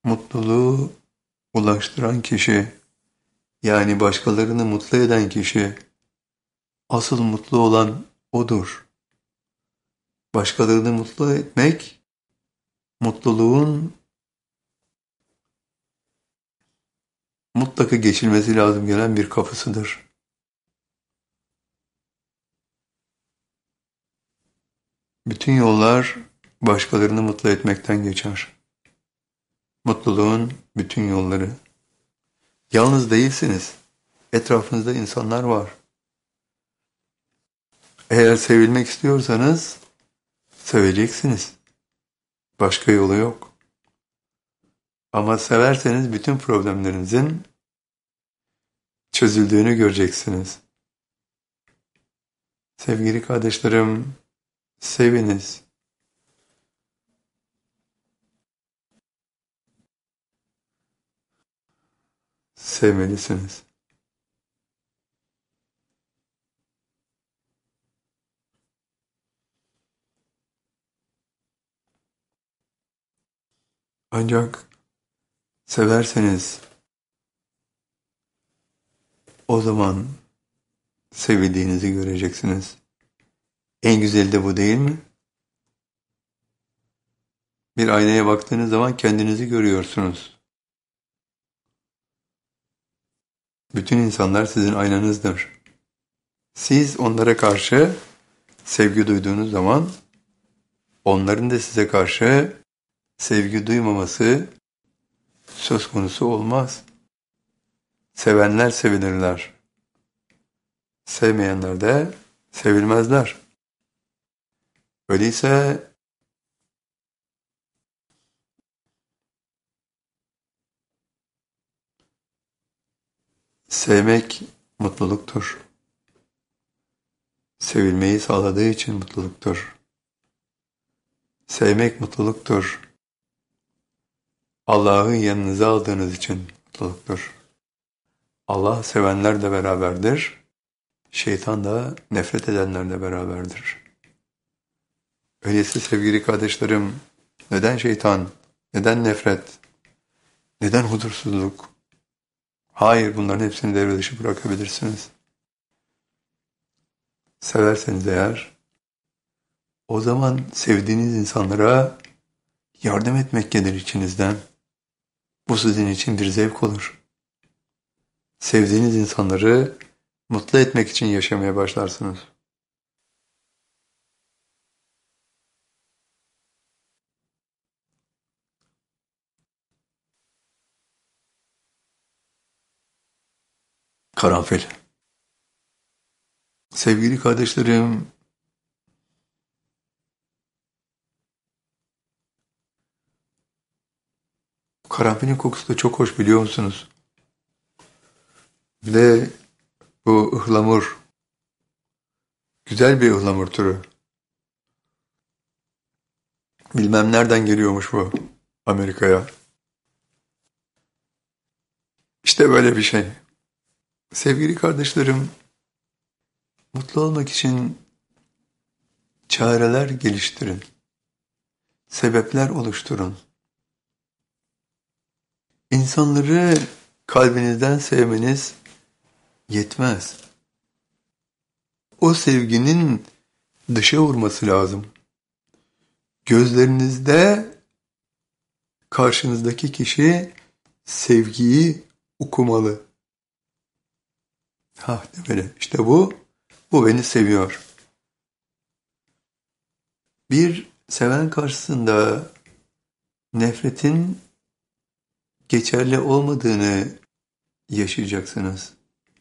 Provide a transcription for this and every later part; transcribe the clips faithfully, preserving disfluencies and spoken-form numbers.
mutluluğu ulaştıran kişi, yani başkalarını mutlu eden kişi, asıl mutlu olan odur. Başkalarını mutlu etmek, mutluluğun mutlaka geçilmesi lazım gelen bir kapısıdır. Bütün yollar başkalarını mutlu etmekten geçer. Mutluluğun bütün yolları. Yalnız değilsiniz. Etrafınızda insanlar var. Eğer sevilmek istiyorsanız seveceksiniz. Başka yolu yok. Ama severseniz bütün problemlerinizin çözüldüğünü göreceksiniz. Sevgili kardeşlerim, seviniz. Sevmelisiniz. Ancak severseniz o zaman sevildiğinizi göreceksiniz. En güzeli de bu değil mi? Bir aynaya baktığınız zaman kendinizi görüyorsunuz. Bütün insanlar sizin aynanızdır. Siz onlara karşı sevgi duyduğunuz zaman onların da size karşı sevgi duymaması söz konusu olmaz. Sevenler sevilirler. Sevmeyenler de sevilmezler. Öyleyse sevmek mutluluktur. Sevilmeyi sağladığı için mutluluktur. Sevmek mutluluktur. Allah'ı yanınıza aldığınız için mutluluktur. Allah sevenlerle beraberdir. Şeytan da nefret edenlerle beraberdir. Öyleyse sevgili kardeşlerim, neden şeytan, neden nefret, neden huzursuzluk? Hayır, bunların hepsini devre dışı bırakabilirsiniz. Severseniz eğer, o zaman sevdiğiniz insanlara yardım etmek gelir içinizden. Bu sizin için bir zevk olur. Sevdiğiniz insanları mutlu etmek için yaşamaya başlarsınız. Karanfil. Sevgili kardeşlerim, karanfilin kokusu da çok hoş, biliyor musunuz? Bir de bu ıhlamur, güzel bir ıhlamur türü. Bilmem nereden geliyormuş bu Amerika'ya. İşte böyle bir şey. Sevgili kardeşlerim, mutlu olmak için çareler geliştirin. Sebepler oluşturun. İnsanları kalbinizden sevmeniz yetmez. O sevginin dışa vurması lazım. Gözlerinizde karşınızdaki kişi sevgiyi okumalı. Ha, böyle. İşte bu, bu beni seviyor. Bir seven karşısında nefretin geçerli olmadığını yaşayacaksınız.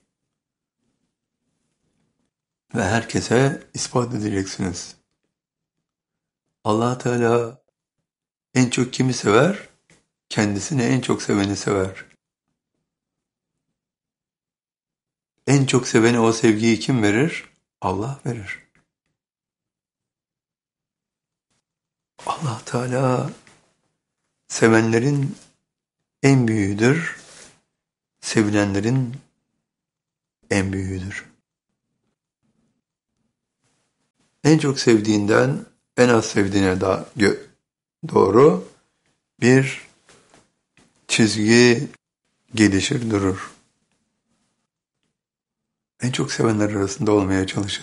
Ve herkese ispat edeceksiniz. Allah Teala en çok kimi sever? Kendisini en çok seveni sever. En çok seveni, o sevgiyi kim verir? Allah verir. Allah Teala sevenlerin en büyüğüdür, sevilenlerin en büyüğüdür. En çok sevdiğinden en az sevdiğine da doğru bir çizgi gelişir durur. En çok sevenler arasında olmaya çalışın.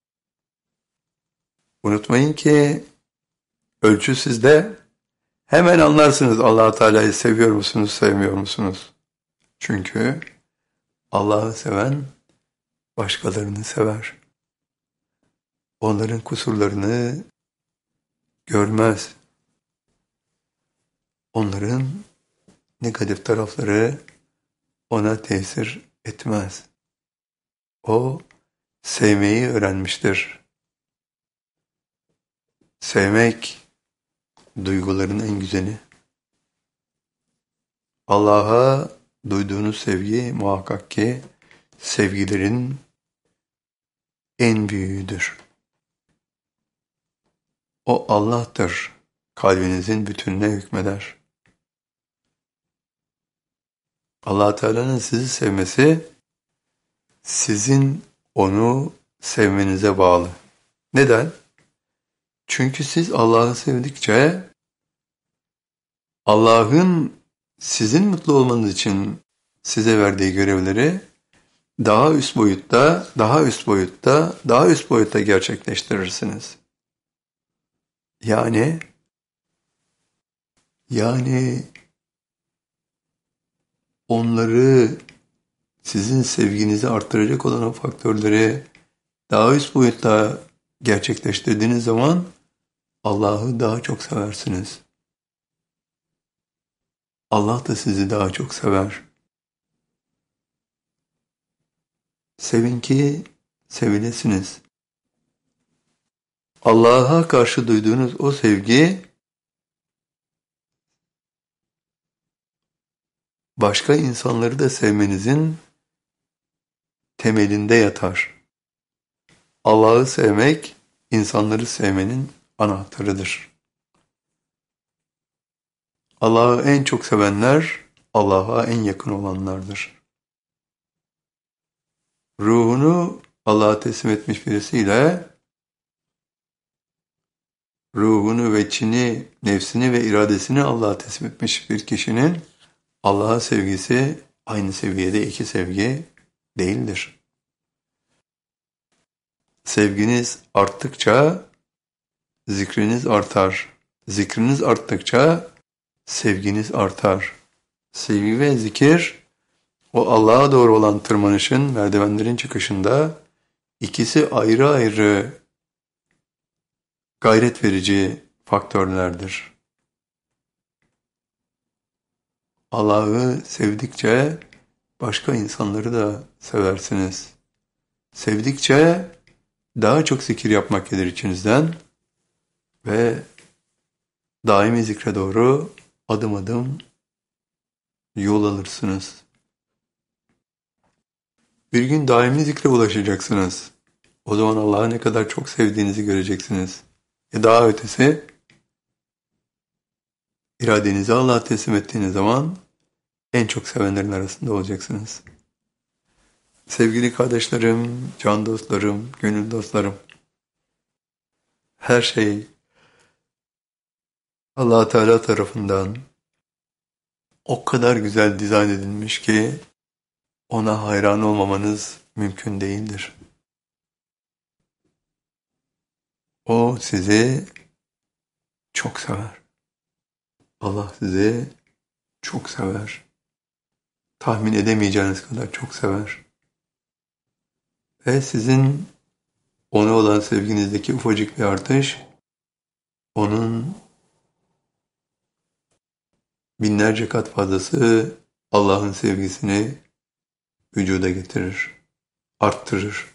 Unutmayın ki ölçü sizde. Hemen anlarsınız Allah-u Teala'yı seviyor musunuz, sevmiyor musunuz? Çünkü Allah'ı seven başkalarını sever. Onların kusurlarını görmez. Onların negatif tarafları ona tesir etmez. O sevmeyi öğrenmiştir. Sevmek duyguların en güzeli. Allah'a duyduğunuz sevgi muhakkak ki sevgilerin en büyüğüdür. O Allah'tır. Kalbinizin bütününe hükmeder. Allah Teala'nın sizi sevmesi sizin onu sevmenize bağlı. Neden? Çünkü siz Allah'ı sevdikçe Allah'ın sizin mutlu olmanız için size verdiği görevleri daha üst boyutta, daha üst boyutta, daha üst boyutta gerçekleştirirsiniz. Yani yani onları sizin sevginizi arttıracak olan o faktörleri daha üst boyutta gerçekleştirdiğiniz zaman Allah'ı daha çok seversiniz. Allah da sizi daha çok sever. Sevin ki sevilesiniz. Allah'a karşı duyduğunuz o sevgi başka insanları da sevmenizin temelinde yatar. Allah'ı sevmek, insanları sevmenin anahtarıdır. Allah'ı en çok sevenler, Allah'a en yakın olanlardır. Ruhunu Allah'a teslim etmiş birisiyle, ruhunu ve içini, nefsini ve iradesini Allah'a teslim etmiş bir kişinin Allah'a sevgisi aynı seviyede iki sevgi değildir. Sevginiz arttıkça zikriniz artar. Zikriniz arttıkça sevginiz artar. Sevgi ve zikir o Allah'a doğru olan tırmanışın, merdivenlerin çıkışında ikisi ayrı ayrı gayret verici faktörlerdir. Allah'ı sevdikçe başka insanları da seversiniz. Sevdikçe daha çok zikir yapmak gelir içinizden ve daimi zikre doğru adım adım yol alırsınız. Bir gün daimi zikre ulaşacaksınız. O zaman Allah'ı ne kadar çok sevdiğinizi göreceksiniz. E daha ötesi, iradenizi Allah'a teslim ettiğiniz zaman en çok sevenlerin arasında olacaksınız. Sevgili kardeşlerim, can dostlarım, gönül dostlarım, her şey Allah Teala tarafından o kadar güzel dizayn edilmiş ki ona hayran olmamanız mümkün değildir. O sizi çok sever. Allah sizi çok sever. Tahmin edemeyeceğiniz kadar çok sever. Ve sizin ona olan sevginizdeki ufacık bir artış, onun binlerce kat fazlası Allah'ın sevgisini vücuda getirir, arttırır.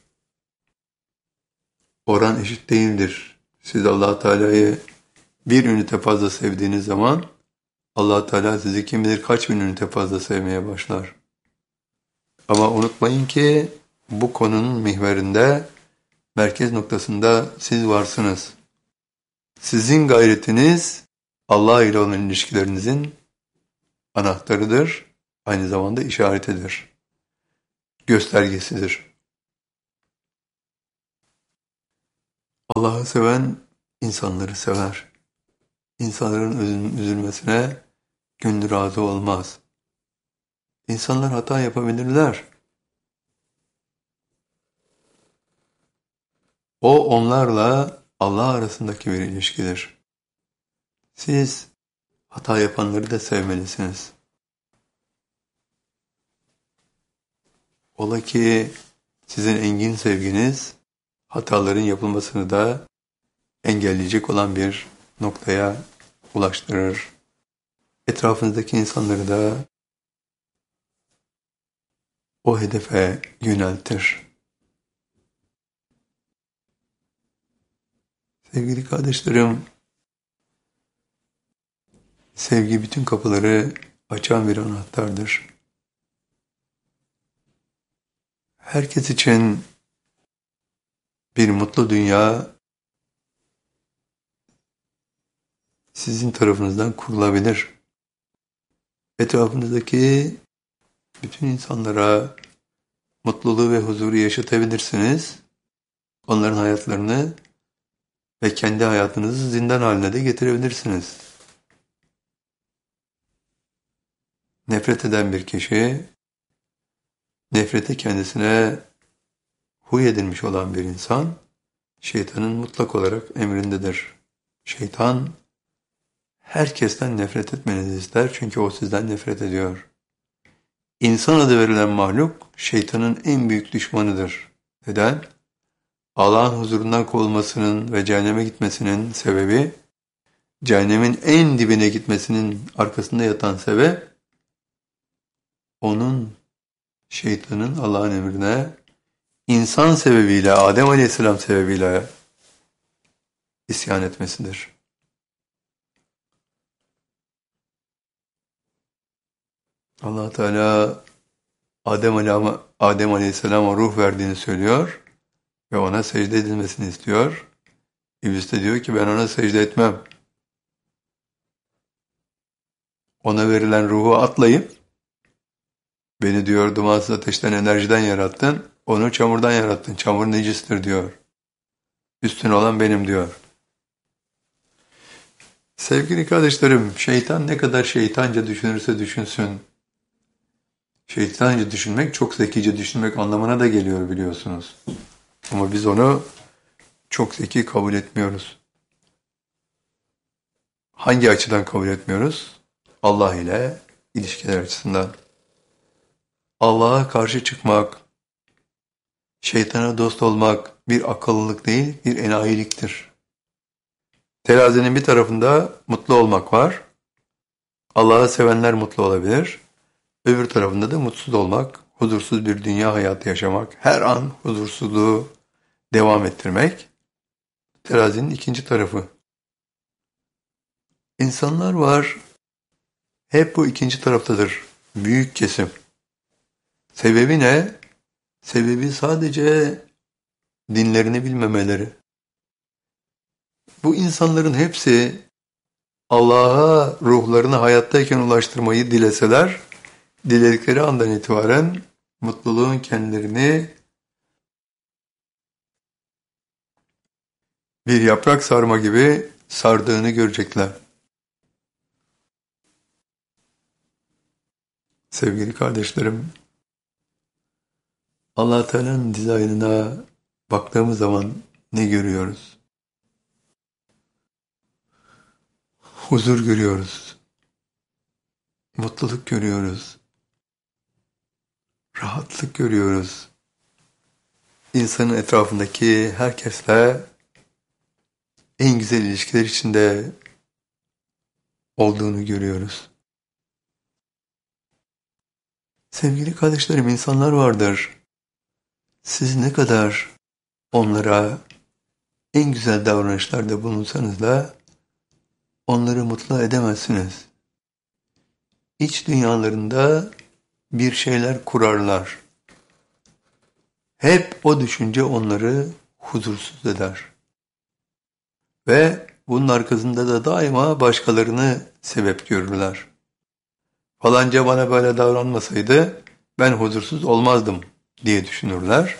Oran eşit değildir. Siz Allah Teala'yı bir ünite fazla sevdiğiniz zaman Allah Teala sizi kim bilir kaç bin ünite fazla sevmeye başlar. Ama unutmayın ki bu konunun mihverinde, merkez noktasında siz varsınız. Sizin gayretiniz Allah ile olan ilişkilerinizin anahtarıdır, aynı zamanda işaretidir, göstergesidir. Allah'ı seven insanları sever. İnsanların üzülmesine gönlü razı olmaz. İnsanlar hata yapabilirler. O onlarla Allah arasındaki bir ilişkidir. Siz hata yapanları da sevmelisiniz. Ola ki sizin engin sevginiz hataların yapılmasını da engelleyecek olan bir noktaya ulaştırır. Etrafınızdaki insanları da o hedefe yöneltir. Sevgili kardeşlerim, sevgi bütün kapıları açan bir anahtardır. Herkes için bir mutlu dünya sizin tarafınızdan kurulabilir. Etrafınızdaki bütün insanlara mutluluğu ve huzuru yaşatabilirsiniz. Onların hayatlarını ve kendi hayatınızı zindan haline de getirebilirsiniz. Nefret eden bir kişi, nefreti kendisine huy edilmiş olan bir insan, şeytanın mutlak olarak emrindedir. Şeytan, herkesten nefret etmenizi ister çünkü o sizden nefret ediyor. İnsan adı verilen mahluk, şeytanın en büyük düşmanıdır. Neden? Allah'ın huzurundan kovulmasının ve cehenneme gitmesinin sebebi, cehennemin en dibine gitmesinin arkasında yatan sebep, onun, şeytanın Allah'ın emrine, insan sebebiyle, Adem Aleyhisselam sebebiyle isyan etmesidir. Allah Teala Adem, Adem Aleyhisselam'a ruh verdiğini söylüyor ve ona secde edilmesini istiyor. İblis de diyor ki ben ona secde etmem. Ona verilen ruhu atlayıp beni diyor dumansız ateşten, enerjiden yarattın, onu çamurdan yarattın. Çamur necistir diyor. Üstün olan benim diyor. Sevgili kardeşlerim, şeytan ne kadar şeytanca düşünürse düşünsün. Şeytanca düşünmek çok zekice düşünmek anlamına da geliyor biliyorsunuz. Ama biz onu çok zeki kabul etmiyoruz. Hangi açıdan kabul etmiyoruz? Allah ile ilişkiler açısından. Allah'a karşı çıkmak, şeytana dost olmak bir akıllılık değil, bir enayiliktir. Terazinin bir tarafında mutlu olmak var. Allah'ı sevenler mutlu olabilir. Öbür tarafında da mutsuz olmak, huzursuz bir dünya hayatı yaşamak, her an huzursuzluğu devam ettirmek. Terazinin ikinci tarafı. İnsanlar var, hep bu ikinci taraftadır. Büyük kesim. Sebebi ne? Sebebi sadece dinlerini bilmemeleri. Bu insanların hepsi Allah'a ruhlarını hayattayken ulaştırmayı dileseler, diledikleri andan itibaren mutluluğun kendilerini bir yaprak sarma gibi sardığını görecekler. Sevgili kardeşlerim, Allah Teala'nın dizaynına baktığımız zaman ne görüyoruz? Huzur görüyoruz. Mutluluk görüyoruz. Rahatlık görüyoruz. İnsanın etrafındaki herkesle en güzel ilişkiler içinde olduğunu görüyoruz. Sevgili kardeşlerim, insanlar vardır. Siz ne kadar onlara en güzel davranışlarda bulunsanız da onları mutlu edemezsiniz. İç dünyalarında bir şeyler kurarlar. Hep o düşünce onları huzursuz eder. Ve bunun arkasında da daima başkalarını sebep görürler. Falanca bana böyle davranmasaydı ben huzursuz olmazdım diye düşünürler.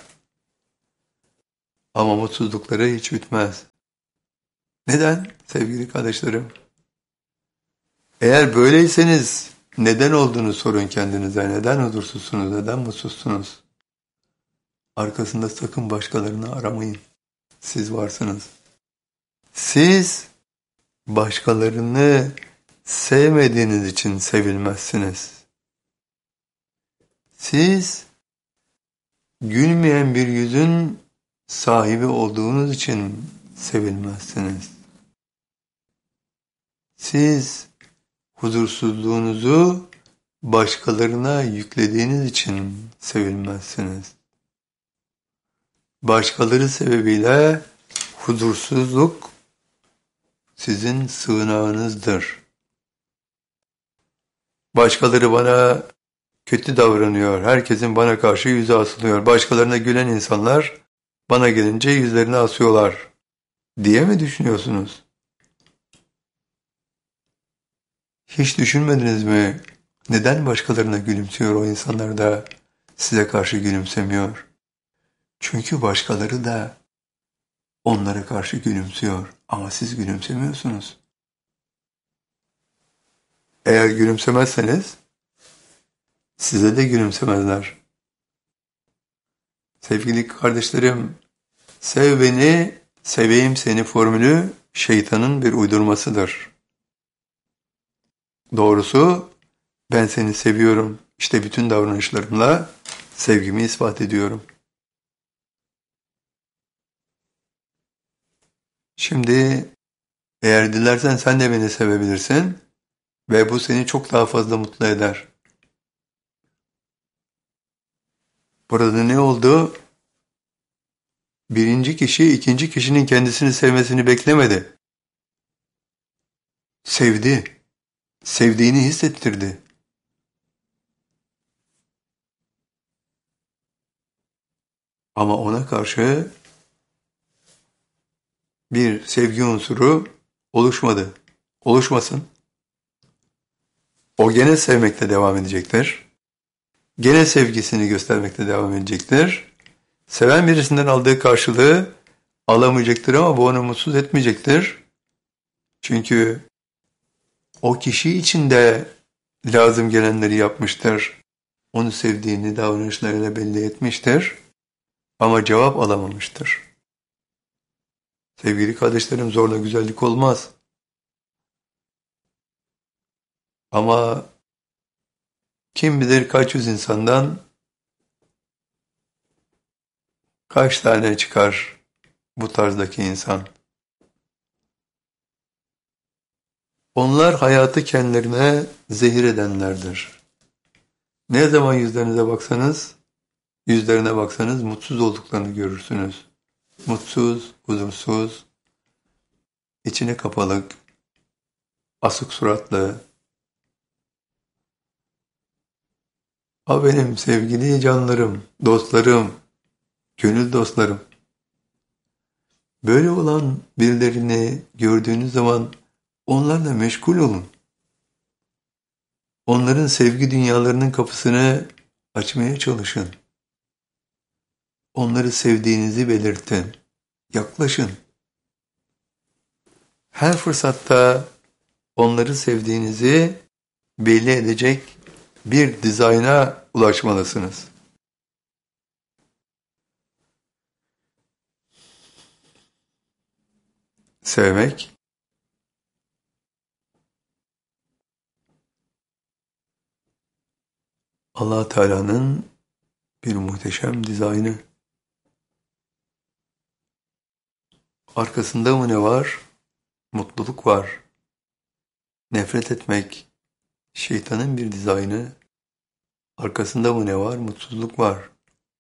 Ama mutsuzlukları hiç bitmez. Neden sevgili kardeşlerim? Eğer böyleyseniz Neden olduğunu sorun kendinize. Neden huzursuzsunuz? Neden mutsuzsunuz? Arkasında sakın başkalarını aramayın. Siz varsınız. Siz başkalarını sevmediğiniz için sevilmezsiniz. Siz gülmeyen bir yüzün sahibi olduğunuz için sevilmezsiniz. Siz huzursuzluğunuzu başkalarına yüklediğiniz için sevilmezsiniz. Başkaları sebebiyle huzursuzluk sizin sığınağınızdır. Başkaları bana kötü davranıyor, herkesin bana karşı yüzü asılıyor, başkalarına gülen insanlar bana gelince yüzlerini asıyorlar diye mi düşünüyorsunuz? Hiç düşünmediniz mi? Neden başkalarına gülümsüyor o insanlar da size karşı gülümsemiyor? Çünkü başkaları da onlara karşı gülümsüyor ama siz gülümsemiyorsunuz. Eğer gülümsemezseniz size de gülümsemezler. Sevgili kardeşlerim, sev beni, seveyim seni formülü şeytanın bir uydurmasıdır. Doğrusu ben seni seviyorum. İşte bütün davranışlarımla sevgimi ispat ediyorum. Şimdi eğer dilersen sen de beni sevebilirsin ve bu seni çok daha fazla mutlu eder. Burada ne oldu? Birinci kişi ikinci kişinin kendisini sevmesini beklemedi. Sevdi. Sevdiğini hissettirdi. Ama ona karşı bir sevgi unsuru oluşmadı. Oluşmasın. O gene sevmekte devam edecektir. Gene sevgisini göstermekte devam edecektir. Seven birisinden aldığı karşılığı alamayacaktır ama bu onu mutsuz etmeyecektir. Çünkü o kişi için de lazım gelenleri yapmıştır. Onu sevdiğini davranışlarıyla belli etmiştir. Ama cevap alamamıştır. Sevgili kardeşlerim, zorla güzellik olmaz. Ama kim bilir kaç yüz insandan kaç tane çıkar bu tarzdaki insan. Onlar hayatı kendilerine zehir edenlerdir. Ne zaman yüzlerinize baksanız, yüzlerine baksanız mutsuz olduklarını görürsünüz. Mutsuz, huzursuz, içine kapalık, asık suratlı. Ha benim sevgili canlarım, dostlarım, gönül dostlarım. Böyle olan birilerini gördüğünüz zaman onlarla meşgul olun. Onların sevgi dünyalarının kapısını açmaya çalışın. Onları sevdiğinizi belirtin. Yaklaşın. Her fırsatta onları sevdiğinizi belli edecek bir dizayna ulaşmalısınız. Sevmek, Allah Teala'nın bir muhteşem dizaynı. Arkasında mı ne var? Mutluluk var. Nefret etmek, şeytanın bir dizaynı. Arkasında mı ne var? Mutsuzluk var.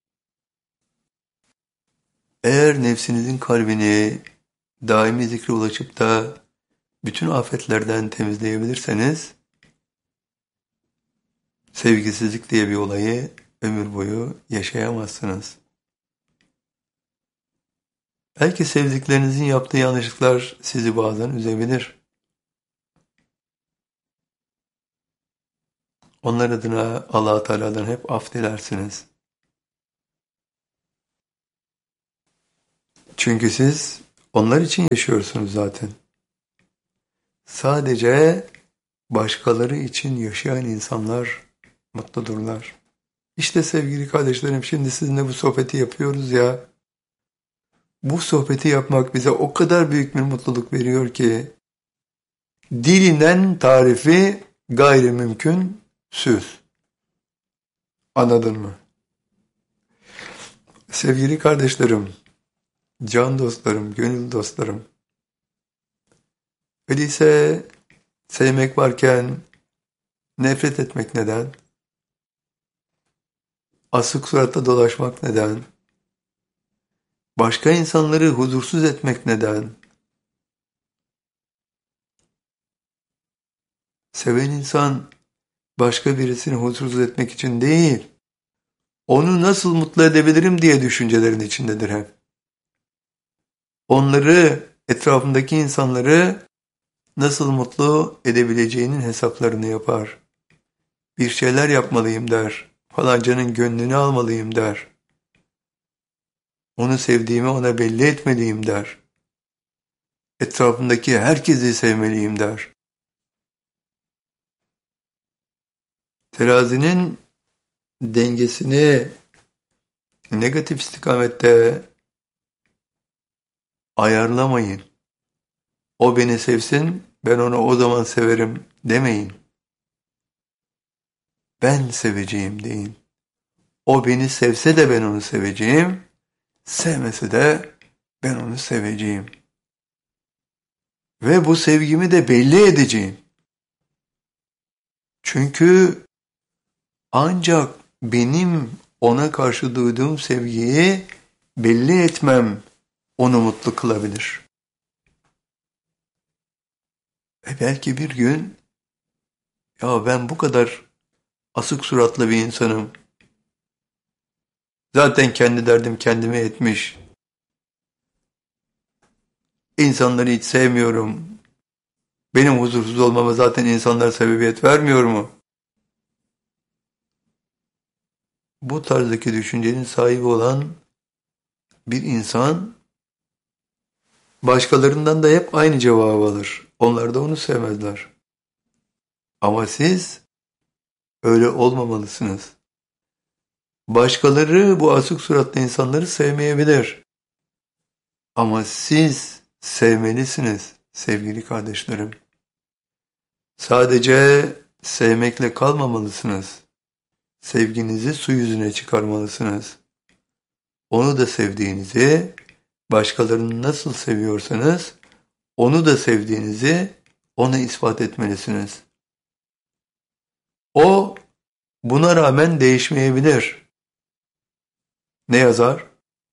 Eğer nefsinizin kalbini daimi zikre ulaşıp da bütün afetlerden temizleyebilirseniz, sevgisizlik diye bir olayı ömür boyu yaşayamazsınız. Belki sevdiklerinizin yaptığı yanlışlıklar sizi bazen üzebilir. Onlar adına Allah Teala'dan hep af dilersiniz. Çünkü siz onlar için yaşıyorsunuz zaten. Sadece başkaları için yaşayan insanlar mutludurlar. İşte sevgili kardeşlerim, şimdi sizinle bu sohbeti yapıyoruz ya. Bu sohbeti yapmak bize o kadar büyük bir mutluluk veriyor ki dilinden tarifi gayrimümkün süz. Anladın mı? Sevgili kardeşlerim, can dostlarım, gönül dostlarım. Öyleyse sevmek varken nefret etmek neden? Asık suratla dolaşmak neden? Başka insanları huzursuz etmek neden? Seven insan başka birisini huzursuz etmek için değil, onu nasıl mutlu edebilirim diye düşüncelerin içindedir hep. Onları, etrafındaki insanları nasıl mutlu edebileceğinin hesaplarını yapar. Bir şeyler yapmalıyım der, falancanın gönlünü almalıyım der. Onu sevdiğimi ona belli etmeliyim der. Etrafındaki herkesi sevmeliyim der. Terazinin dengesini negatif istikamette ayarlamayın. O beni sevsin, ben onu o zaman severim demeyin. Ben seveceğim deyin. O beni sevse de ben onu seveceğim, sevmese de ben onu seveceğim. Ve bu sevgimi de belli edeceğim. Çünkü ancak benim ona karşı duyduğum sevgiyi belli etmem onu mutlu kılabilir. Ve belki bir gün, ya ben bu kadar asık suratlı bir insanım. Zaten kendi derdim kendime yetmiş. İnsanları hiç sevmiyorum. Benim huzursuz olmama zaten insanlar sebebiyet vermiyor mu? Bu tarzdaki düşüncenin sahibi olan bir insan başkalarından da hep aynı cevabı alır. Onlar da onu sevmezler. Ama siz öyle olmamalısınız. Başkaları bu asık suratlı insanları sevmeyebilir. Ama siz sevmelisiniz sevgili kardeşlerim. Sadece sevmekle kalmamalısınız. Sevginizi su yüzüne çıkarmalısınız. Onu da sevdiğinizi, başkalarını nasıl seviyorsanız, onu da sevdiğinizi ona ispat etmelisiniz. O buna rağmen değişmeyebilir. Ne yazar?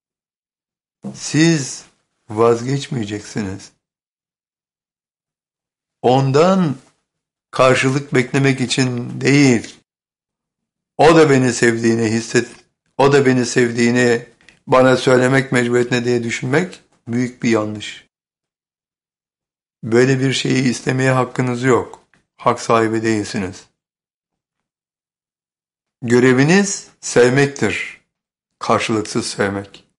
Siz vazgeçmeyeceksiniz. Ondan karşılık beklemek için değil, o da beni sevdiğini hisset, o da beni sevdiğini bana söylemek mecburiyetine diye düşünmek büyük bir yanlış. Böyle bir şeyi istemeye hakkınız yok. Hak sahibi değilsiniz. Göreviniz sevmektir. Karşılıksız sevmek.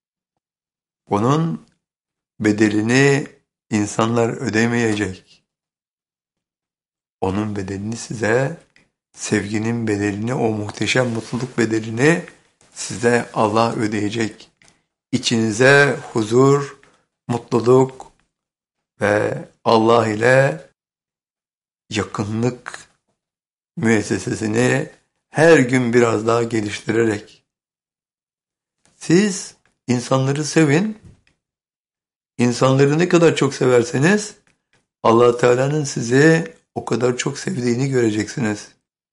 Bunun bedelini insanlar ödemeyecek. Onun bedelini size, sevginin bedelini, o muhteşem mutluluk bedelini size Allah ödeyecek. İçinize huzur, mutluluk ve Allah ile yakınlık müessesesini her gün biraz daha geliştirerek. Siz insanları sevin. İnsanları ne kadar çok severseniz Allah Teala'nın sizi o kadar çok sevdiğini göreceksiniz.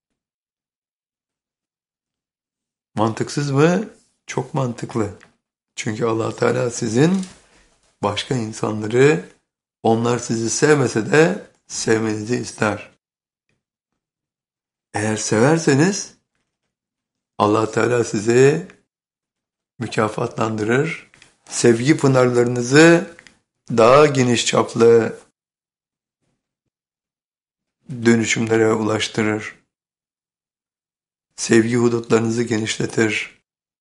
Mantıksız mı? Çok mantıklı. Çünkü Allah Teala sizin başka insanları, onlar sizi sevmese de sevmenizi ister. Eğer severseniz Allah Teala sizi mükafatlandırır. Sevgi pınarlarınızı daha geniş çaplı dönüşümlere ulaştırır. Sevgi hudutlarınızı genişletir.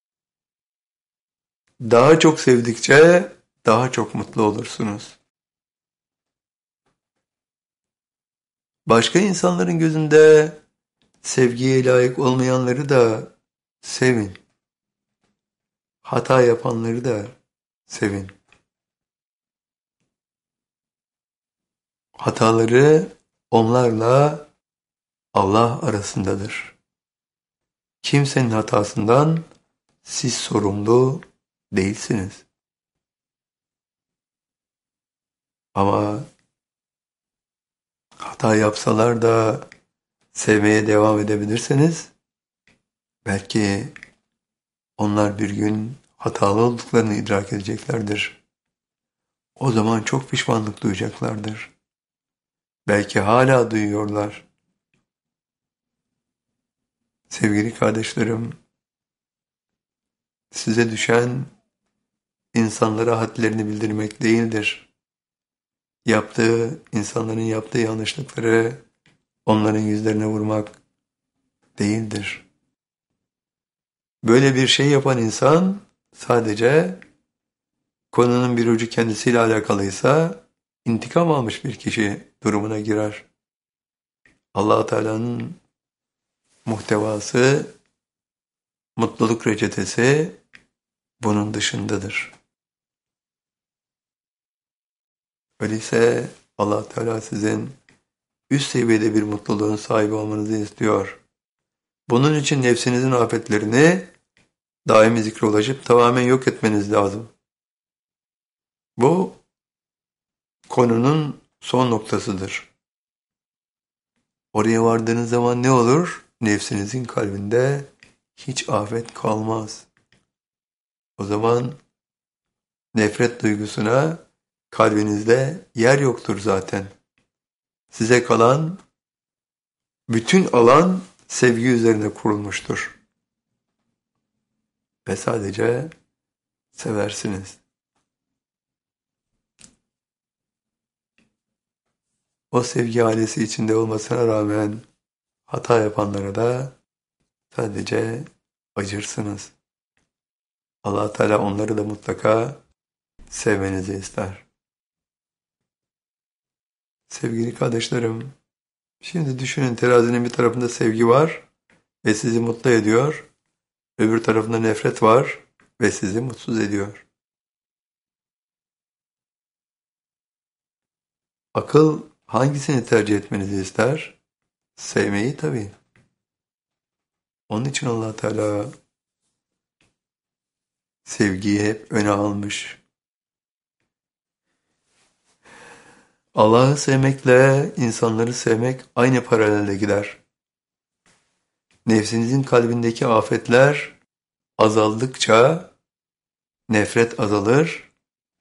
Daha çok sevdikçe daha çok mutlu olursunuz. Başka insanların gözünde sevgiye layık olmayanları da sevin. Hata yapanları da sevin. Hataları onlarla Allah arasındadır. Kimsenin hatasından siz sorumlu değilsiniz. Ama hata yapsalar da sevmeye devam edebilirseniz, belki onlar bir gün hatalı olduklarını idrak edeceklerdir. O zaman çok pişmanlık duyacaklardır. Belki hala duyuyorlar. Sevgili kardeşlerim, size düşen insanlara hadlerini bildirmek değildir. Yaptığı, insanların yaptığı yanlışlıkları onların yüzlerine vurmak değildir. Böyle bir şey yapan insan sadece konunun bir ucu kendisiyle alakalıysa intikam almış bir kişi durumuna girer. Allah-u Teala'nın muhtevası, mutluluk reçetesi bunun dışındadır. Öyleyse Allah Teala sizin üst seviyede bir mutluluğun sahibi olmanızı istiyor. Bunun için nefsinizin afetlerini daimi zikre ulaşıp tamamen yok etmeniz lazım. Bu konunun son noktasıdır. Oraya vardığınız zaman ne olur? Nefsinizin kalbinde hiç afet kalmaz. O zaman nefret duygusuna kalbinizde yer yoktur zaten. Size kalan bütün alan sevgi üzerine kurulmuştur. Ve sadece seversiniz. O sevgi ailesi içinde olmasına rağmen hata yapanlara da sadece acırsınız. Allah Teala onları da mutlaka sevmenizi ister. Sevgili kardeşlerim, şimdi düşünün, terazinin bir tarafında sevgi var ve sizi mutlu ediyor. Öbür tarafında nefret var ve sizi mutsuz ediyor. Akıl hangisini tercih etmenizi ister? Sevmeyi tabii. Onun için Allah Teala sevgiyi hep öne almış. Allah'ı sevmekle insanları sevmek aynı paralelde gider. Nefsinizin kalbindeki afetler azaldıkça nefret azalır,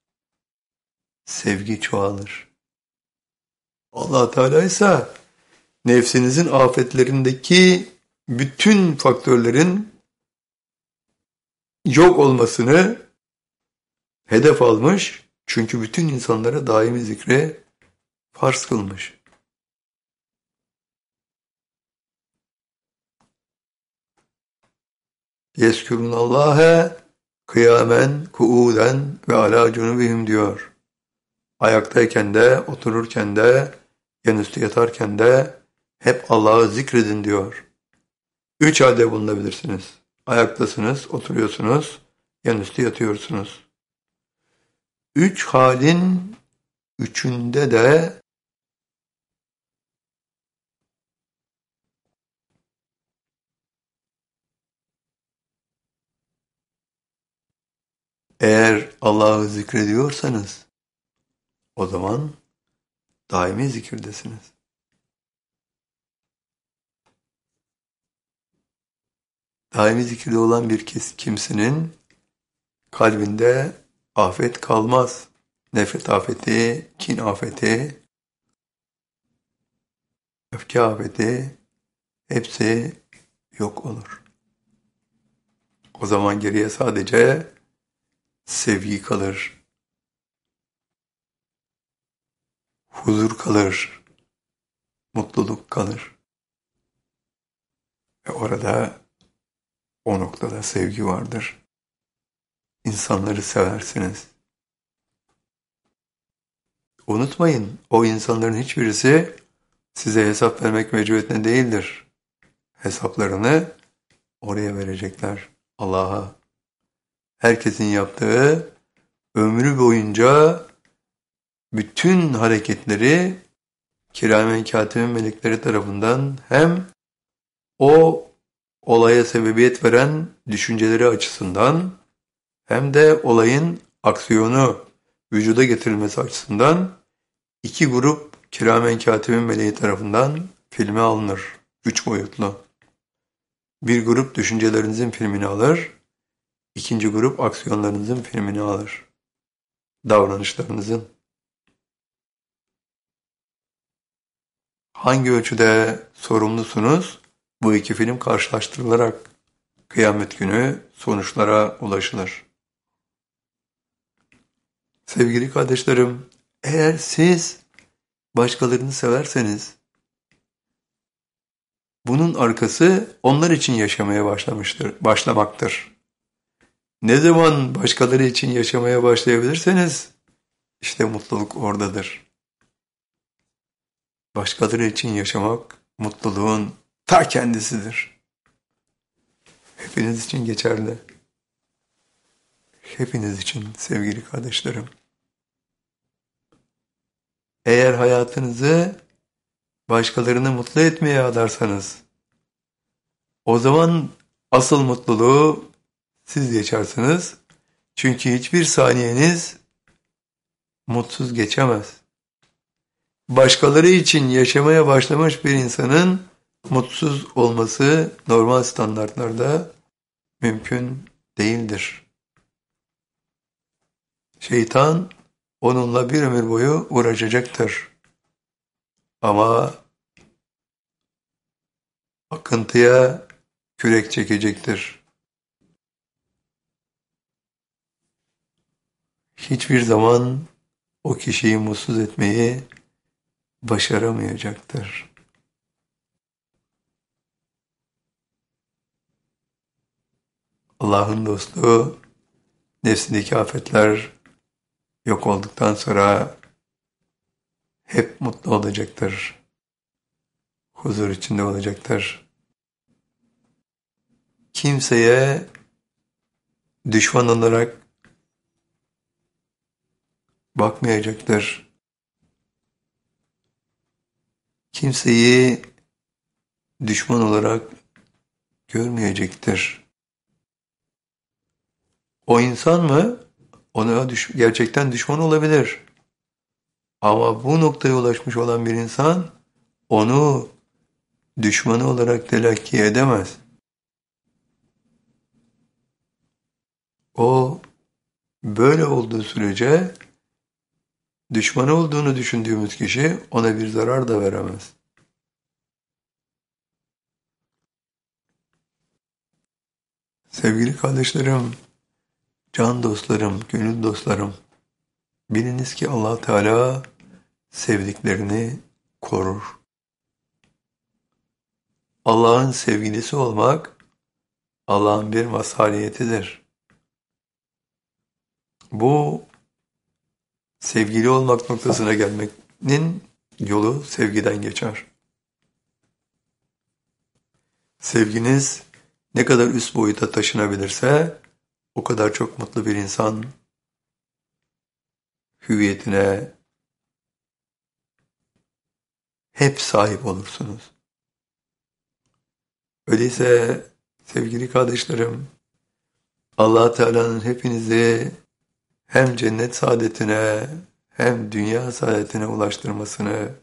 sevgi çoğalır. Allah Teala ise nefsinizin afetlerindeki bütün faktörlerin yok olmasını hedef almış. Çünkü bütün insanlara daimi zikre farz kılmış. Yezkurunallâhe kıyamen, kuuden ve alâ cunubihim diyor. Ayaktayken de, otururken de, yanüstü yatarken de hep Allah'ı zikredin diyor. Üç halde bulunabilirsiniz. Ayaktasınız, oturuyorsunuz, yanüstü yatıyorsunuz. Üç halin üçünde de eğer Allah'ı zikrediyorsanız o zaman daimi zikirdesiniz. Daimi zikirde olan bir kimsenin kalbinde afet kalmaz. Nefret afeti, kin afeti, öfke afeti hepsi yok olur. O zaman geriye sadece sevgi kalır, huzur kalır, mutluluk kalır. Ve orada o noktada sevgi vardır. İnsanları seversiniz. Unutmayın, o insanların hiçbirisi Size hesap vermek mecburiyetinde değildir. Hesaplarını oraya verecekler. Allah'a. Herkesin yaptığı ömrü boyunca bütün hareketleri kiramen katibin melekleri tarafından hem o olaya sebebiyet veren düşünceleri açısından hem de olayın aksiyonu vücuda getirilmesi açısından iki grup kiramen katibin meleği tarafından filme alınır. Üç boyutlu. Bir grup düşüncelerinizin filmini alır, ikinci grup aksiyonlarınızın filmini alır. Davranışlarınızın. Hangi ölçüde sorumlusunuz? Bu iki film karşılaştırılarak kıyamet günü sonuçlara ulaşılır. Sevgili kardeşlerim, eğer siz başkalarını severseniz, bunun arkası onlar için yaşamaya başlamıştır, başlamaktır. Ne zaman başkaları için yaşamaya başlayabilirseniz, işte mutluluk oradadır. Başkaları için yaşamak, mutluluğun ta kendisidir. Hepiniz için geçerli. Hepiniz için sevgili kardeşlerim. Eğer hayatınızı başkalarını mutlu etmeye adarsanız, o zaman asıl mutluluğu siz yaşarsınız. Çünkü hiçbir saniyeniz mutsuz geçemez. Başkaları için yaşamaya başlamış bir insanın mutsuz olması normal standartlarda mümkün değildir. Şeytan onunla bir ömür boyu uğraşacaktır. Ama akıntıya kürek çekecektir. Hiçbir zaman o kişiyi mutsuz etmeyi başaramayacaktır. Allah'ın dostu, nefsindeki afetler yok olduktan sonra hep mutlu olacaktır. Huzur içinde olacaktır. Kimseye düşman olarak bakmayacaktır. Kimseyi düşman olarak görmeyecektir. O insan mı? Ona düş- gerçekten düşman olabilir. Ama bu noktaya ulaşmış olan bir insan onu düşmanı olarak telakki edemez. O böyle olduğu sürece düşmanı olduğunu düşündüğümüz kişi ona bir zarar da veremez. Sevgili kardeşlerim, can dostlarım, gönül dostlarım, biliniz ki Allah Teala sevdiklerini korur. Allah'ın sevgilisi olmak Allah'ın bir mazhariyetidir. Bu sevgili olmak noktasına gelmenin yolu sevgiden geçer. Sevginiz ne kadar üst boyuta taşınabilirse o kadar çok mutlu bir insan hüviyetine hep sahip olursunuz. Öyleyse sevgili kardeşlerim, Allah Teala'nın hepinizi hem cennet saadetine hem dünya saadetine ulaştırmasını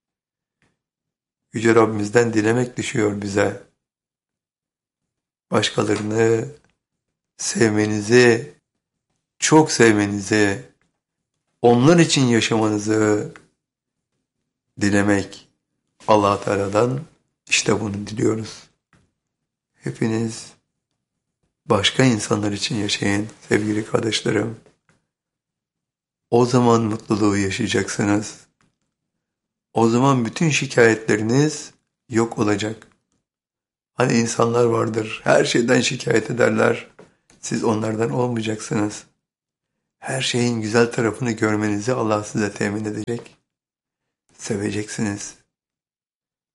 Yüce Rabbimizden dilemek düşüyor bize. Başkalarını sevmenizi, çok sevmenizi, onlar için yaşamanızı dilemek Allah Teala'dan, işte bunu diliyoruz. Hepiniz başka insanlar için yaşayın sevgili kardeşlerim. O zaman mutluluğu yaşayacaksınız. O zaman bütün şikayetleriniz yok olacak. Hani insanlar vardır, her şeyden şikayet ederler. Siz onlardan olmayacaksınız. Her şeyin güzel tarafını görmenizi Allah size temin edecek. Seveceksiniz.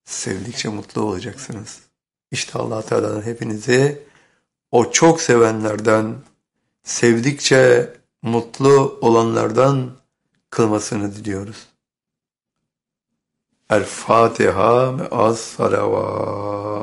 Sevdikçe mutlu olacaksınız. İşte Allah Teala'nın hepinizi o çok sevenlerden, sevdikçe mutlu olanlardan kılmasını diliyoruz. El Fatiha ve az salavat.